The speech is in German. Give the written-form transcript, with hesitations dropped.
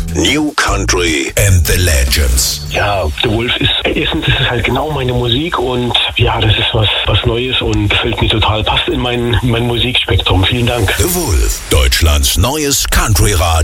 New Country and the Legends. Ja, The Wolf ist, erstens ist es halt genau meine Musik und ja, das ist was Neues und gefällt mir total, passt in mein Musikspektrum. Vielen Dank. The Wolf, Deutschlands neues Country-Radio.